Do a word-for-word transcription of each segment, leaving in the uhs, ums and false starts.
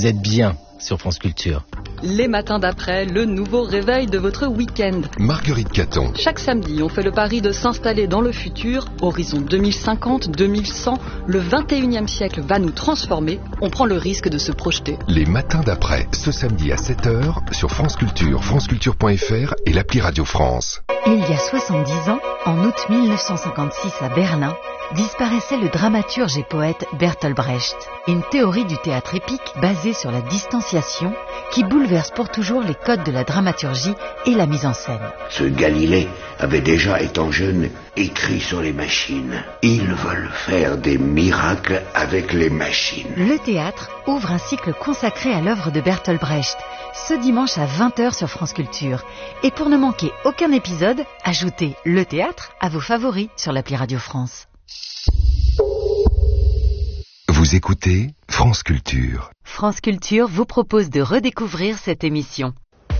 Vous êtes bien sur France Culture. Les matins d'après, le nouveau réveil de votre week-end. Marguerite Caton. Chaque samedi, on fait le pari de s'installer dans le futur. Horizon deux mille cinquante, deux mille cent, le vingt et unième siècle va nous transformer. On prend le risque de se projeter. Les matins d'après, ce samedi à sept heures sur France Culture, franceculture point f r et l'appli Radio France. Il y a soixante-dix ans, en août mille neuf cent cinquante-six à Berlin, disparaissait le dramaturge et poète Bertolt Brecht. Une théorie du théâtre épique basée sur la distanciation qui bouleverse pour toujours les codes de la dramaturgie et la mise en scène. Ce Galilée avait déjà, étant jeune, écrit sur les machines. Ils veulent faire des miracles avec les machines. Le théâtre ouvre un cycle consacré à l'œuvre de Bertolt Brecht, ce dimanche à vingt heures sur France Culture. Et pour ne manquer aucun épisode, ajoutez le théâtre à vos favoris sur l'appli Radio France. Vous écoutez France Culture. France Culture vous propose de redécouvrir cette émission.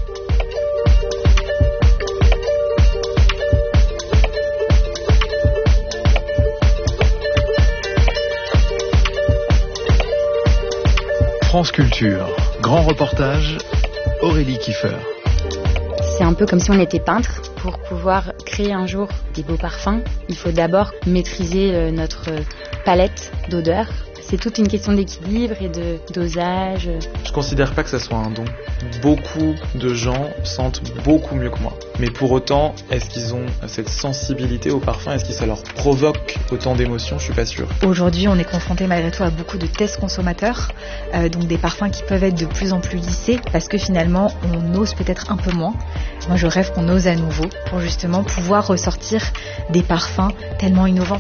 France Culture, grand reportage, Aurélie Kiefer. C'est un peu comme si on était peintre. Pour pouvoir créer un jour des beaux parfums, il faut d'abord maîtriser notre palette d'odeurs. C'est toute une question d'équilibre et de dosage. Je considère pas que ça soit un don. Beaucoup de gens sentent beaucoup mieux que moi. Mais pour autant, est-ce qu'ils ont cette sensibilité au parfum? Est-ce que ça leur provoque autant d'émotions? Je suis pas sûr. Aujourd'hui, on est confronté malgré tout à beaucoup de tests consommateurs, euh, donc des parfums qui peuvent être de plus en plus lissés parce que finalement, on ose peut-être un peu moins. Moi, je rêve qu'on ose à nouveau pour justement pouvoir ressortir des parfums tellement innovants.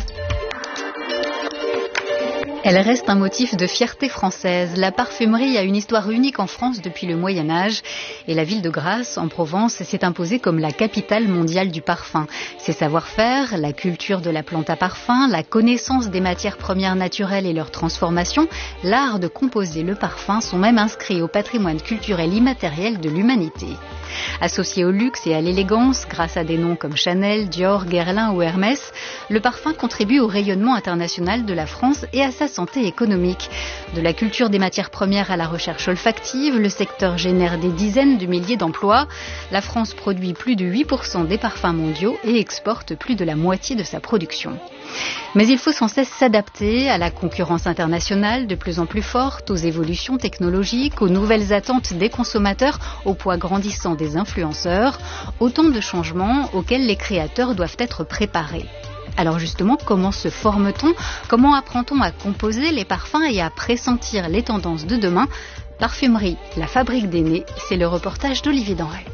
Elle reste un motif de fierté française. La parfumerie a une histoire unique en France depuis le Moyen-Âge et la ville de Grasse, en Provence, s'est imposée comme la capitale mondiale du parfum. Ses savoir-faire, la culture de la plante à parfum, la connaissance des matières premières naturelles et leur transformation, l'art de composer le parfum sont même inscrits au patrimoine culturel immatériel de l'humanité. Associé au luxe et à l'élégance, grâce à des noms comme Chanel, Dior, Guerlain ou Hermès, le parfum contribue au rayonnement international de la France et à sa santé économique. De la culture des matières premières à la recherche olfactive, le secteur génère des dizaines de milliers d'emplois. La France produit plus de huit pour cent des parfums mondiaux et exporte plus de la moitié de sa production. Mais il faut sans cesse s'adapter à la concurrence internationale de plus en plus forte, aux évolutions technologiques, aux nouvelles attentes des consommateurs, au poids grandissant des influenceurs, autant de changements auxquels les créateurs doivent être préparés. Alors justement, comment se forme-t-on? Comment apprend-on à composer les parfums et à pressentir les tendances de demain? Parfumerie, la fabrique des nez, c'est le reportage d'Olivier Denray.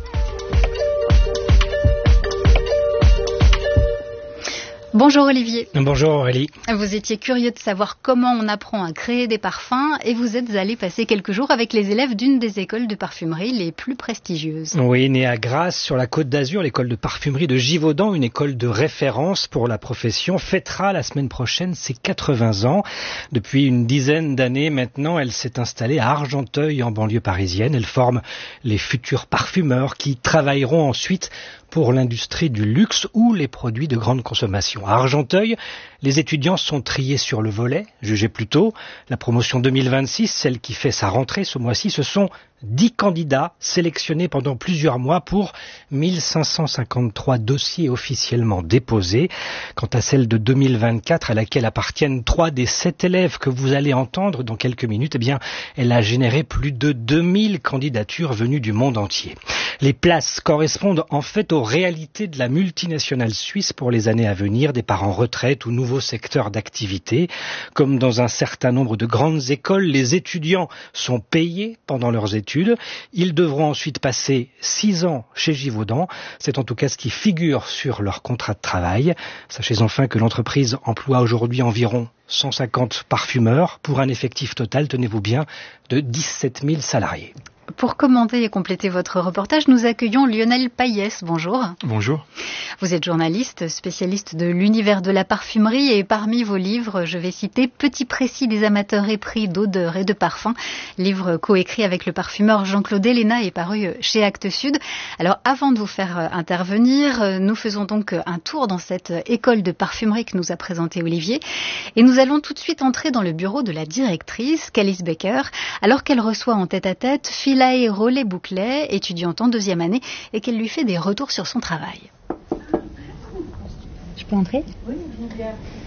Bonjour Olivier. Bonjour Aurélie. Vous étiez curieux de savoir comment on apprend à créer des parfums et vous êtes allé passer quelques jours avec les élèves d'une des écoles de parfumerie les plus prestigieuses. Oui, née à Grasse, sur la Côte d'Azur, l'école de parfumerie de Givaudan, une école de référence pour la profession, fêtera la semaine prochaine ses quatre-vingts ans. Depuis une dizaine d'années maintenant, elle s'est installée à Argenteuil, en banlieue parisienne. Elle forme les futurs parfumeurs qui travailleront ensuite pour l'industrie du luxe ou les produits de grande consommation. À Argenteuil, les étudiants sont triés sur le volet, jugez plutôt. La promotion deux mille vingt-six, celle qui fait sa rentrée ce mois-ci, ce sont dix candidats sélectionnés pendant plusieurs mois pour mille cinq cent cinquante-trois dossiers officiellement déposés. Quant à celle de deux mille vingt-quatre, à laquelle appartiennent trois des sept élèves que vous allez entendre dans quelques minutes, eh bien, elle a généré plus de deux mille candidatures venues du monde entier. Les places correspondent en fait aux réalités de la multinationale suisse pour les années à venir, départ en retraite ou nouveaux secteurs d'activité. Comme dans un certain nombre de grandes écoles, les étudiants sont payés pendant leurs études. Ils devront ensuite passer six ans chez Givaudan. C'est en tout cas ce qui figure sur leur contrat de travail. Sachez enfin que l'entreprise emploie aujourd'hui environ cent cinquante parfumeurs pour un effectif total, tenez-vous bien, de dix-sept mille salariés. Pour commenter et compléter votre reportage, nous accueillons Lionel Payès. Bonjour. Bonjour. Vous êtes journaliste, spécialiste de l'univers de la parfumerie et parmi vos livres, je vais citer Petit précis des amateurs épris d'odeurs et de parfums, livre coécrit avec le parfumeur Jean-Claude Héléna et paru chez Actes Sud. Alors avant de vous faire intervenir, nous faisons donc un tour dans cette école de parfumerie que nous a présenté Olivier et nous allons tout de suite entrer dans le bureau de la directrice, Calice Becker, alors qu'elle reçoit en tête-à-tête Philae Rollet-Bouclet, étudiante en deuxième année, et qu'elle lui fait des retours sur son travail. Je peux entrer ? Oui, bien.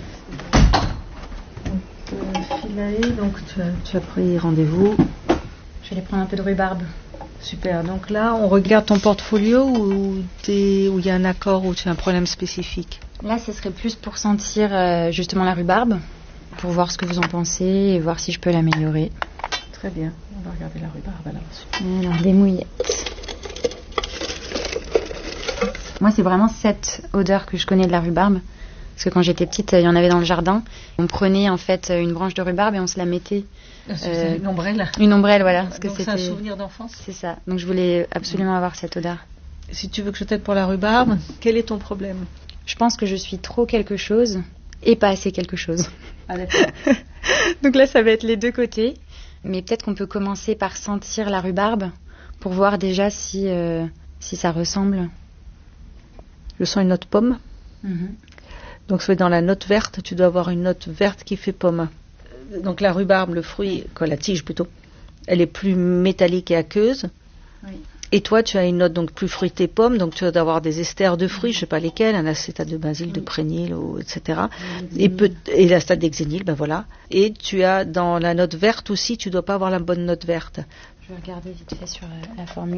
Donc, euh, Philae, donc tu as, tu as pris rendez-vous. Je vais aller prendre un peu de rhubarbe. Super, donc là, on regarde ton portfolio où il y a un accord ou tu as un problème spécifique. Là, ce serait plus pour sentir euh, justement la rhubarbe, pour voir ce que vous en pensez et voir si je peux l'améliorer. Très bien, on va regarder la rhubarbe alors. Alors, des mouillettes. Moi, c'est vraiment cette odeur que je connais de la rhubarbe. Parce que quand j'étais petite, il y en avait dans le jardin. On prenait en fait une branche de rhubarbe et on se la mettait. Euh, une ombrelle. Une ombrelle, voilà. Parce que donc c'est un souvenir d'enfance. C'est ça. Donc je voulais absolument avoir cette odeur. Si tu veux que je t'aide pour la rhubarbe, quel est ton problème ? Je pense que je suis trop quelque chose et pas assez quelque chose. Ah d'accord. Donc là, ça va être les deux côtés. Mais peut-être qu'on peut commencer par sentir la rhubarbe pour voir déjà si, euh, si ça ressemble. Je sens une note pomme. Mm-hmm. Donc c'est dans la note verte, tu dois avoir une note verte qui fait pomme. Donc la rhubarbe, le fruit, quoi, la tige plutôt, elle est plus métallique et aqueuse. Oui. Et toi, tu as une note donc plus fruitée pomme, donc tu vas avoir des esters de fruits, je ne sais pas lesquels, un acétate de basil, oui. de prénil, ou, et cetera. Et, peut, et l'acétate d'hexénil, ben voilà. Et tu as dans la note verte aussi, tu ne dois pas avoir la bonne note verte. Je vais regarder vite fait sur euh, la formule.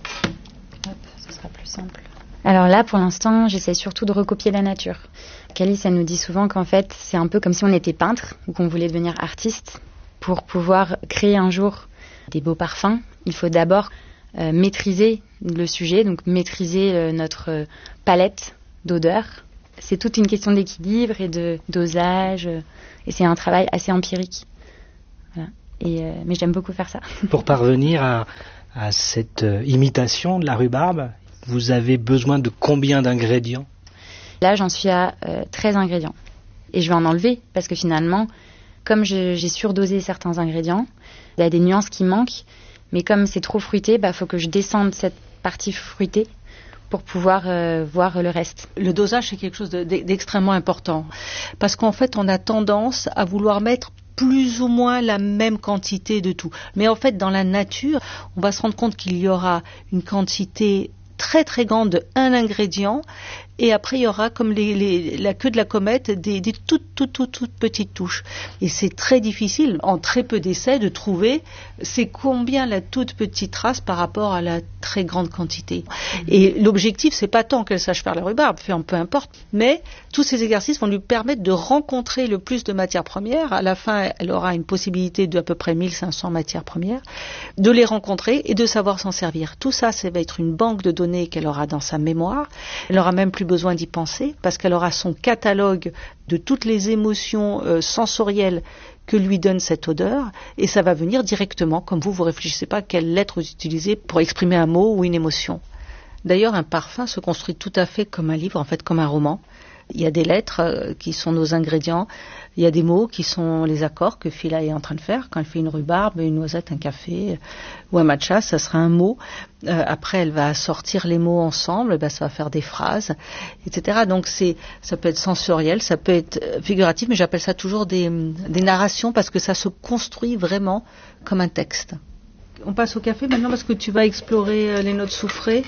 Hop, ce sera plus simple. Alors là, pour l'instant, j'essaie surtout de recopier la nature. Calice, elle nous dit souvent qu'en fait, c'est un peu comme si on était peintre ou qu'on voulait devenir artiste. Pour pouvoir créer un jour des beaux parfums, il faut d'abord euh, maîtriser le sujet, donc maîtriser euh, notre euh, palette d'odeurs. C'est toute une question d'équilibre et de dosage, euh, et c'est un travail assez empirique. Voilà. Et, euh, mais j'aime beaucoup faire ça. Pour parvenir à, à cette euh, imitation de la rhubarbe, vous avez besoin de combien d'ingrédients ? Là, j'en suis à euh, treize ingrédients. Et je vais en enlever parce que finalement, comme je, j'ai surdosé certains ingrédients, il y a des nuances qui manquent. Mais comme c'est trop fruité, bah, faut que je descende cette partie fruitée pour pouvoir euh, voir le reste. Le dosage, c'est quelque chose de, d'extrêmement important. Parce qu'en fait, on a tendance à vouloir mettre plus ou moins la même quantité de tout. Mais en fait, dans la nature, on va se rendre compte qu'il y aura une quantité très très grande de un ingrédient et après il y aura comme les, les, la queue de la comète des, des toutes, toutes toutes toutes petites touches et c'est très difficile en très peu d'essais de trouver c'est combien la toute petite trace par rapport à la très grande quantité. Et l'objectif c'est pas tant qu'elle sache faire la rhubarbe, peu importe, mais tous ces exercices vont lui permettre de rencontrer le plus de matières premières. À la fin elle aura une possibilité de à peu près mille cinq cents matières premières, de les rencontrer et de savoir s'en servir. Tout ça, ça va être une banque de données qu'elle aura dans sa mémoire. Elle n'aura même plus besoin d'y penser parce qu'elle aura son catalogue de toutes les émotions euh, sensorielles que lui donne cette odeur et ça va venir directement, comme vous, vous réfléchissez pas à quelle lettre vous utilisez pour exprimer un mot ou une émotion. D'ailleurs, un parfum se construit tout à fait comme un livre, en fait comme un roman. Il y a des lettres euh, qui sont nos ingrédients, il y a des mots qui sont les accords que Philae est en train de faire. Quand elle fait une rhubarbe, une noisette, un café ou un matcha, ça sera un mot. Euh, après, elle va sortir les mots ensemble, ben, ça va faire des phrases, et cetera. Donc, c'est, ça peut être sensoriel, ça peut être figuratif, mais j'appelle ça toujours des, des narrations parce que ça se construit vraiment comme un texte. On passe au café maintenant parce que tu vas explorer les notes soufrées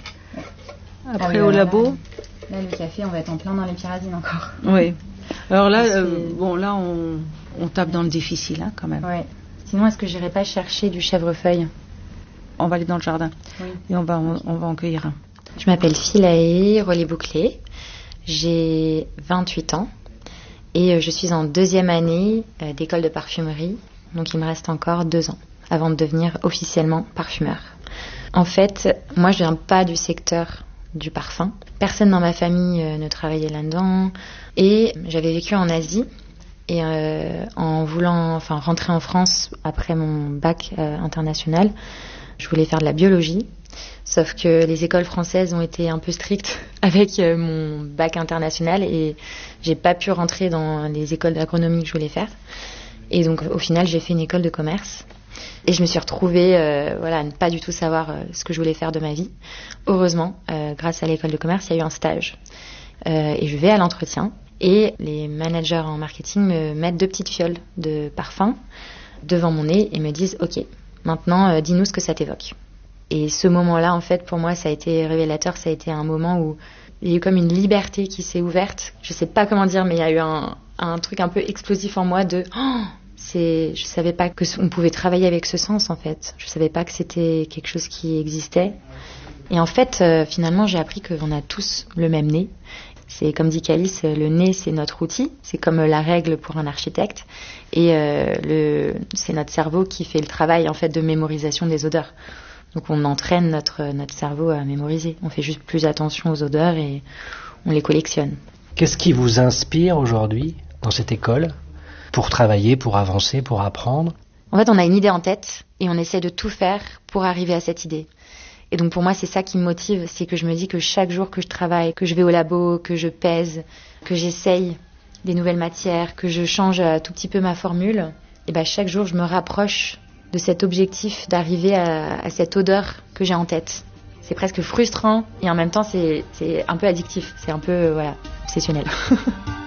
après ah oui, au labo. Là, là, le café, on va être en plein dans les pyrazines encore. Oui. Alors là, euh, bon, là, on, on tape dans le difficile, hein, quand même. Ouais. Sinon, est-ce que j'irai pas chercher du chèvrefeuille ? On va aller dans le jardin. Oui. Et on va, on, on va en cueillir un. Je m'appelle Philae Rollet-Bouclet. J'ai vingt-huit ans. Et je suis en deuxième année d'école de parfumerie. Donc, il me reste encore deux ans avant de devenir officiellement parfumeur. En fait, moi, je viens pas du secteur du parfum. Personne dans ma famille euh, ne travaillait là-dedans. Et j'avais vécu en Asie. Et euh, en voulant enfin, rentrer en France après mon bac euh, international, je voulais faire de la biologie. Sauf que les écoles françaises ont été un peu strictes avec euh, mon bac international et j'ai pas pu rentrer dans les écoles d'agronomie que je voulais faire. Et donc au final, j'ai fait une école de commerce. Et je me suis retrouvée euh, voilà, à ne pas du tout savoir euh, ce que je voulais faire de ma vie. Heureusement, euh, grâce à l'école de commerce, il y a eu un stage. Euh, et je vais à l'entretien. Et les managers en marketing me mettent deux petites fioles de parfum devant mon nez et me disent « Ok, maintenant, euh, dis-nous ce que ça t'évoque ». Et ce moment-là, en fait, pour moi, ça a été révélateur. Ça a été un moment où il y a eu comme une liberté qui s'est ouverte. Je sais pas comment dire, mais il y a eu un, un truc un peu explosif en moi de oh, c'est, je savais pas que on pouvait travailler avec ce sens, en fait. Je savais pas que c'était quelque chose qui existait. Et en fait, euh, finalement, j'ai appris qu'on a tous le même nez. C'est comme dit Calice, le nez, c'est notre outil. C'est comme la règle pour un architecte. Et euh, le, c'est notre cerveau qui fait le travail, en fait, de mémorisation des odeurs. Donc on entraîne notre, notre cerveau à mémoriser. On fait juste plus attention aux odeurs et on les collectionne. Qu'est-ce qui vous inspire aujourd'hui dans cette école pour travailler, pour avancer, pour apprendre ? En fait, on a une idée en tête et on essaie de tout faire pour arriver à cette idée. Et donc pour moi, c'est ça qui me motive, c'est que je me dis que chaque jour que je travaille, que je vais au labo, que je pèse, que j'essaye des nouvelles matières, que je change un tout petit peu ma formule, et ben chaque jour je me rapproche de cet objectif d'arriver à, à cette odeur que j'ai en tête. C'est presque frustrant et en même temps c'est, c'est un peu addictif, c'est un peu euh, voilà, obsessionnel.